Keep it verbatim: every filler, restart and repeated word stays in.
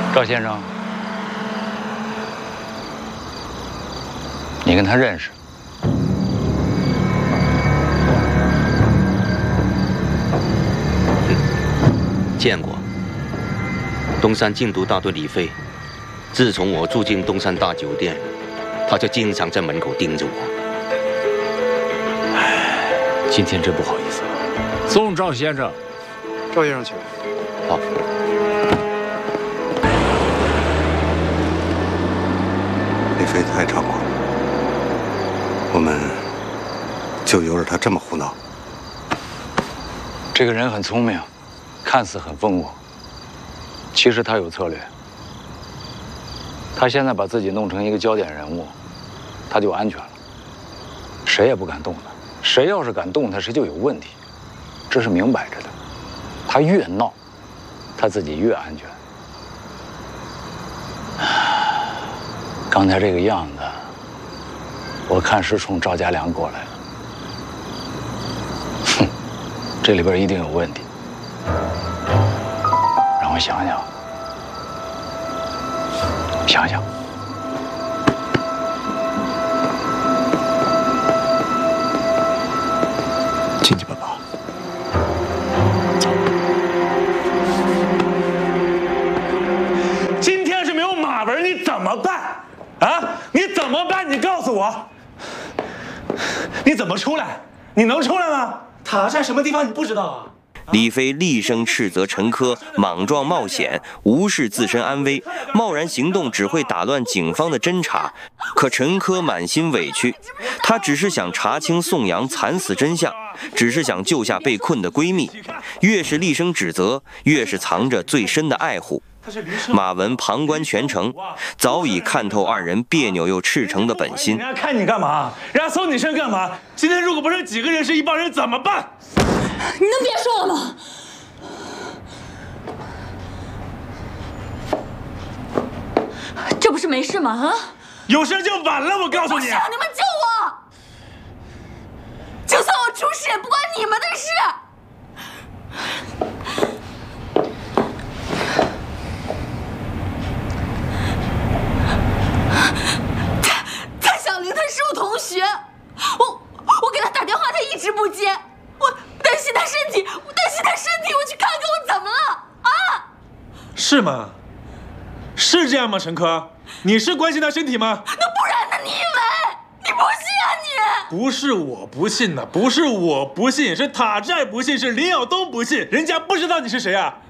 赵先生，你跟他认识？ 见过。东山禁毒大队李飞，自从我住进东山大酒店，他就经常在门口盯着我。 唉，今天真不好意思。送赵先生。 赵先生请。 好。 李飞太猖狂，我们就由着他这么胡闹。 这个人很聪明，看似很疯狂，其实他有策略。他现在把自己弄成一个焦点人物，他就安全了，谁也不敢动他。谁要是敢动他，谁就有问题，这是明摆着的。他越闹，他自己越安全。刚才这个样子，我看是冲赵家良过来了。哼，这里边一定有问题。让我想想，想想。 进去吧，爸。走。 今天是没有马文，你怎么办？啊，你怎么办？你告诉我，你怎么出来？你能出来吗？塔在什么地方你不知道啊？ 李飞厉声斥责陈科莽撞冒险，无视自身安危，贸然行动只会打乱警方的侦查。可陈科满心委屈，他只是想查清宋阳惨死真相，只是想救下被困的闺蜜。越是厉声指责，越是藏着最深的爱护。马文旁观全程，早已看透二人别扭又赤诚的本心。 人家看你干嘛？人家搜你身干嘛？今天如果不是几个人，是一帮人怎么办？ 你能别说了吗？这不是没事吗？啊！ 有事就晚了，我告诉你。 不是，你们救我！就算我出事，也不关你们的事。蔡小玲，她是我同学，我我给她打电话，她一直不接，我担心她身体，我担心她身体，我去看看我怎么了啊？ 是吗？是这样吗，陈科？你是关心她身体吗？ 那不然呢？你以为？你不信啊你？ 不是我不信呐，不是我不信，是塔寨不信，是林晓东不信，人家不知道你是谁啊。